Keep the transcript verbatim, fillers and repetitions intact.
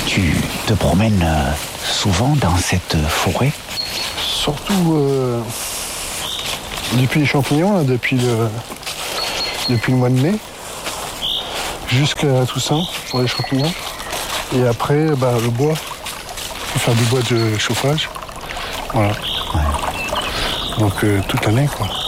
Tu te promènes euh, souvent dans cette forêt? Surtout euh, depuis les champignons, là, depuis, le, depuis le mois de mai, jusqu'à Toussaint pour les champignons. Et après, bah, le bois, pour faire du bois de chauffage. Voilà. Ouais. Donc euh, toute l'année, quoi.